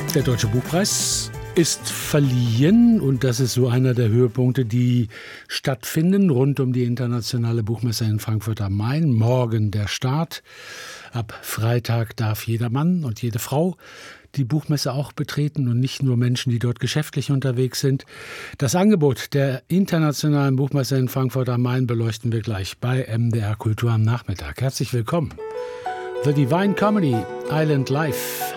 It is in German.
Der Deutsche Buchpreis ist verliehen und das ist so einer der Höhepunkte, die stattfinden rund um die internationale Buchmesse in Frankfurt am Main. Morgen der Start. Ab Freitag darf jeder Mann und jede Frau die Buchmesse auch betreten und nicht nur Menschen, die dort geschäftlich unterwegs sind. Das Angebot der internationalen Buchmesse in Frankfurt am Main beleuchten wir gleich bei MDR Kultur am Nachmittag. Herzlich willkommen. The Divine Comedy, Island Life.